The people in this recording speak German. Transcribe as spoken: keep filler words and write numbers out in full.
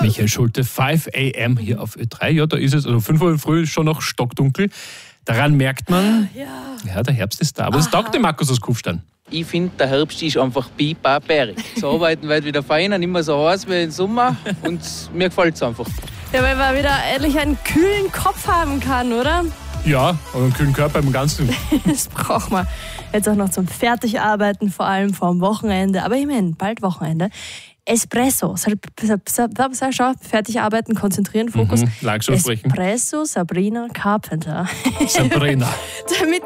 Michael Schulte, fünf a m hier auf Ö drei. Ja, da ist es, also fünf Uhr in früh ist schon noch stockdunkel. Daran merkt man, Ja. ja, der Herbst ist da. Was taugt der Markus aus Kufstein? Ich finde, der Herbst ist einfach pipaperig. Das Arbeiten wird wieder feiner, nicht mehr so heiß wie im Sommer und mir gefällt es einfach. Ja, weil man wieder endlich einen kühlen Kopf haben kann, oder? Ja, und einen kühlen Körper im Ganzen. Das braucht man jetzt auch noch zum Fertigarbeiten, vor allem vor dem Wochenende. Aber immerhin, bald Wochenende. Espresso. Schau, fertig arbeiten, konzentrieren, Fokus. Mhm, langsam sprechen. Espresso, Sabrina Carpenter. Sabrina. Damit